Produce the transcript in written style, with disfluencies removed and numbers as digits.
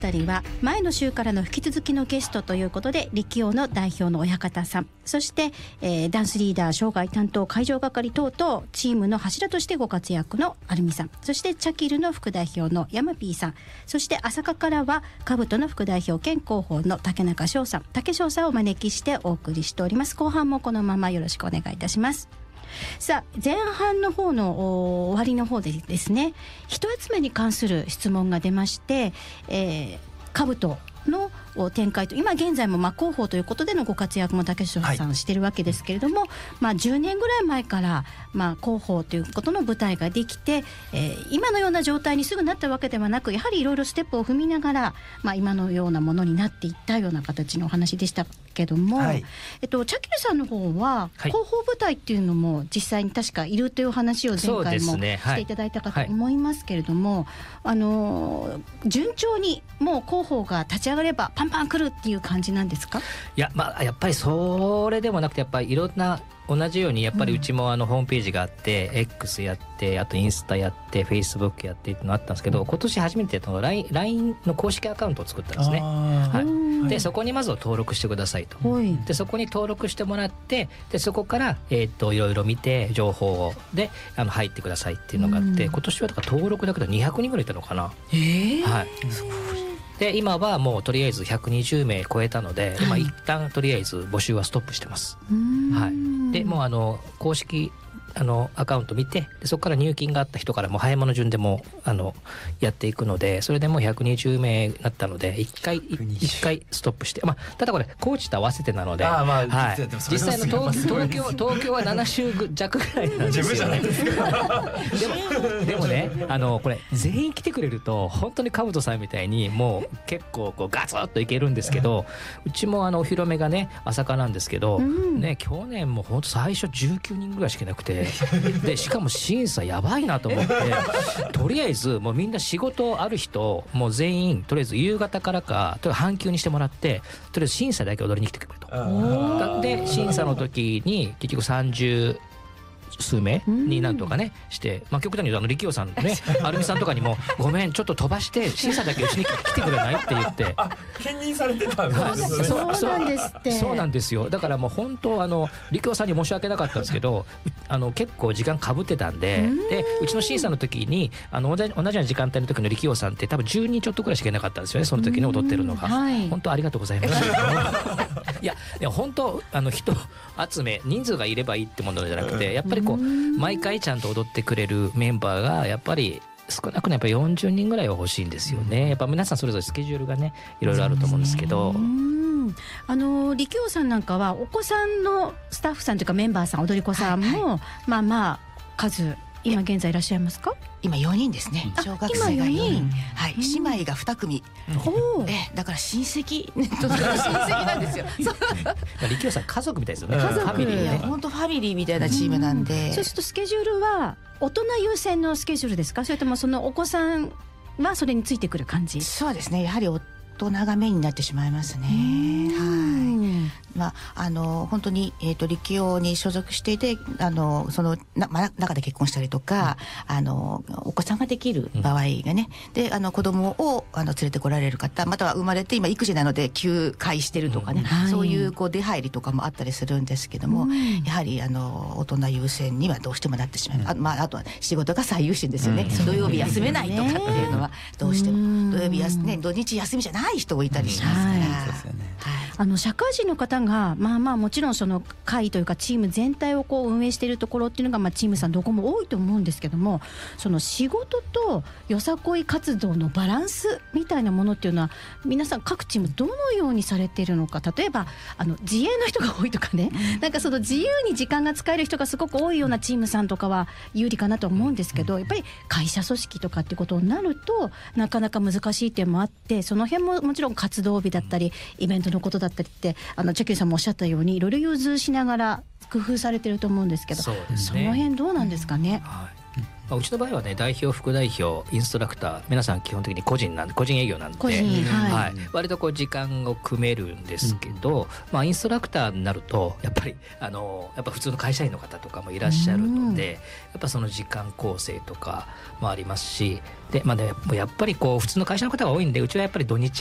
2人は前の週からの引き続きのゲストということで、力王の代表の親方さん、そして、ダンスリーダー、生涯担当、会場係等々チームの柱としてご活躍のアルミさん、そしてチャキルの副代表のヤマピーさん、そして朝霞からはカブトの副代表兼広報の竹中翔さん、竹翔さんをお招きしてお送りしております。後半もこのままよろしくお願いいたします。さあ、前半の方の終わりの方でですね、人集めに関する質問が出まして、カブトの展開と、今現在も広報ということでのご活躍も竹下さんしてるわけですけれども、10年ぐらい前から広報ということの舞台ができて、今のような状態にすぐなったわけではなく、やはりいろいろステップを踏みながら、今のようなものになっていったような形のお話でしたけども、チャキルさんの方は広報部隊っていうのも実際に確かいるという話を前回もしていただいたかと思いますけれども、順調にもう広報が立ち上がればパンパン来るっていう感じなんですか？ いや、やっぱりそれでもなくて、やっぱりいろんな同じようにやっぱりうちもホームページがあって、X やって、あとインスタやって、Facebook やってっていうのがあったんですけど、今年初めてLINE の公式アカウントを作ったんですね。でそこにまずは登録してくださいと。でそこに登録してもらって、でそこから、いろいろ見て情報で入ってくださいっていうのがあって、今年はだから登録だけで200人ぐらいいたのかな。はい、すごい。で今はもうとりあえず120名超えたので、今一旦とりあえず募集はストップしてます。はい、でもう公式アカウント見て、でそこから入金があった人からも早物順でもやっていくので、それでもう120名になったので一回ストップして、ただこれ高知と合わせてなので、実際の東京は7週弱ぐらいなんですよね。でもね、これ全員来てくれると本当にカブトさんみたいにもう結構ガツッといけるんですけど、うちもお披露目がね朝霞なんですけど、去年も本当最初19人ぐらいしかいなくて、でしかも審査やばいなと思って、とりあえずもうみんな仕事ある人もう全員とりあえず夕方からか半休にしてもらって、とりあえず審査だけ踊りに来てくれと。で審査の時に結局30数名になんとかねして、極端に言うと力王さんね、アルミさんとかにもごめんちょっと飛ばして審査だけうちに来てくれないって言って兼任されてたんですね。 そうなんですって。 そうなんですよ。だからもう本当力王さんに申し訳なかったんですけど、結構時間かぶってたんで、でうちの審査の時に同じような時間帯の時の力王さんって多分10人ちょっとくらいしかいなかったんですよね、その時に踊ってるのが。本当ありがとうございます。いや本当人集め人数がいればいいってものじゃなくて、やっぱり毎回ちゃんと踊ってくれるメンバーがやっぱり少なくともやっぱり40人ぐらいは欲しいんですよね。やっぱ皆さんそれぞれスケジュールがねいろいろあると思うんですけど、 力王さんなんかはお子さんのスタッフさんというかメンバーさん、踊り子さんも、数今現在いらっしゃいますか？ 今4人ですね。小学生が4人、姉妹が2組、だから親戚なんですよ。 力王さん家族みたいですよね。 家族、 ファミリーね。 本当ファミリーみたいなチームなんで。 そうするとスケジュールは大人優先のスケジュールですか？それともそのお子さんはそれについてくる感じ？ そうですね、やはり大人がメインになってしまいますね。本当に力王に所属していて、その中で結婚したりとか、お子さんができる場合がね、で子供を連れてこられる方、または生まれて今育児なので休会してるとかね、そういう出入りとかもあったりするんですけども、やはり大人優先にはどうしてもなってしまう。あとは仕事が最優先ですよね。土曜日休めないとかっていうのはどうしても、土曜日土日休みじゃない人もいたりしますから。 社会人の方がもちろんその会というかチーム全体を運営しているところっていうのがチームさんどこも多いと思うんですけども、その仕事とよさこい活動のバランスみたいなものっていうのは皆さん各チームどのようにされているのか。例えば自営の人が多いとかね、なんかその自由に時間が使える人がすごく多いようなチームさんとかは有利かなと思うんですけど、やっぱり会社組織とかってことになるとなかなか難しい点もあって、その辺ももちろん活動日だったりイベントのことだったりってチャキルさんもおっしゃったようにいろいろ融通しながら工夫されてると思うんですけど、その辺どうなんですかね？ うちの場合はね、代表副代表インストラクター皆さん基本的に個人営業なんで、 個人、はい割とこう時間を組めるんですけど、インストラクターになるとやっぱりやっぱ普通の会社員の方とかもいらっしゃるので、やっぱその時間構成とかもありますし、で、やっぱりこう普通の会社の方が多いんで、うちはやっぱり土日